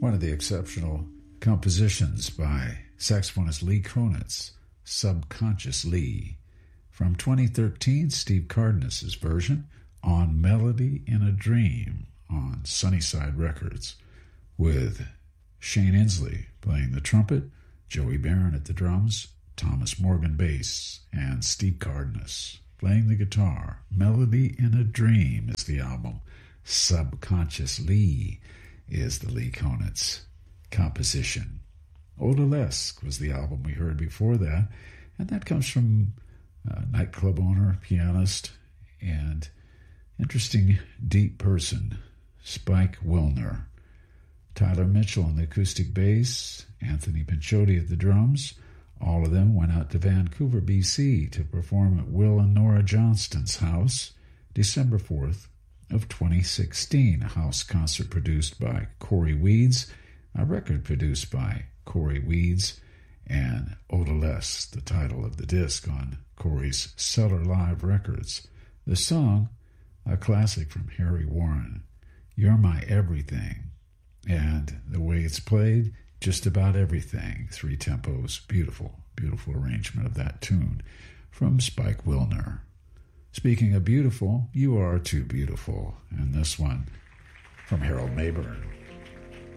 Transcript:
One of the exceptional compositions by saxophonist Lee Konitz, Subconscious Lee. From 2013, Steve Cardenas' version, On Melody in a Dream, on Sunnyside Records, with Shane Inslee playing the trumpet, Joey Barron at the drums, Thomas Morgan bass, and Steve Cardenas playing the guitar. Melody in a Dream is the album. Subconscious Lee is the Lee Konitz composition. Odalisque was the album we heard before that, and that comes from a nightclub owner, pianist, and interesting deep person, Spike Wilner. Tyler Mitchell on the acoustic bass, Anthony Pinchoti at the drums. All of them went out to Vancouver, BC to perform at Will and Nora Johnston's house, December 4th of 2016, a house concert produced by Corey Weeds, a record produced by Corey Weeds, and Odalisque, the title of the disc on Corey's Cellar Live Records. The song, a classic from Harry Warren, You're My Everything, and the way it's played, just about everything. 3 tempos, beautiful, beautiful arrangement of that tune from Spike Wilner. Speaking of beautiful, You Are Too Beautiful, and this one from Harold Mayburn.